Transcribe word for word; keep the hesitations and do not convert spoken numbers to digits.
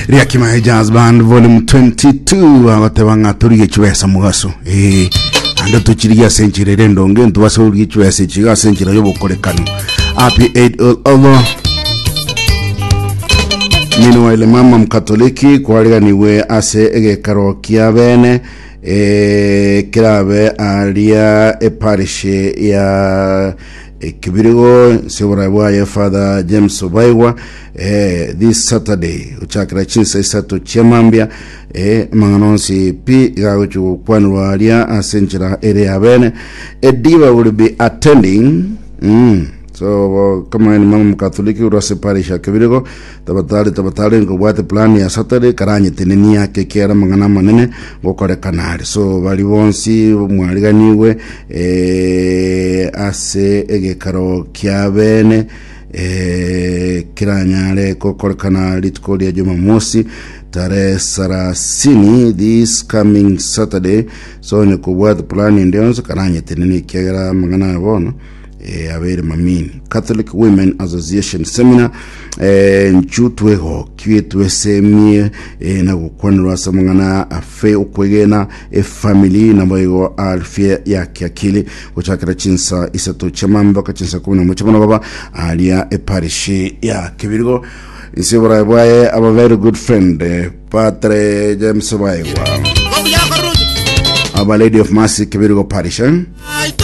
Riakima Jazz Band Volume twenty-two abatebanga turiye chwesa mugaso eh ando tuchiriya senchire rendo ngentu basuri chwesa chiga senchira yobokorekano happy eight Allah. Meanwhile mama mkatoliki kwaliga niwe ase ege karokia bene eh kirabe alia e parish ya Kibirigo Sewarawa ya Father James Obaiwa eh, this Saturday uchakira chinsa isato chemambia eh, manganonsi pi gauchu kwanwa alia asenchira area bene Ediva will be attending mm. So kama ni mama Katoliki urase parisha Kibirigo tabatali tabatali ngwate plan ya Saturday karanye teneni yake kera mangana manene ngokore kanari so bali bonsi mwaliganiwe eh ase ege karo kyabene eh kiranyare kokore kanari tukoli ya Jumamosi tare sarasini this coming Saturday so ni kubwate plan ndio karanye teneni kera mangana bono eh abere mamini Catholic Women Association Seminar eh nchutweho kwietwe semie eh na gukwanirwa samangana afe ukwegena e family nambayo alfia ya kiakili kuchakira chinsa isato chamamba kachinsa kuna mchana baba alia e parish ya Kibirigo isibora bwaye aba very good friend eh, Patre James Obaiwa aba Lady of Mercy Kibirigo parish eh?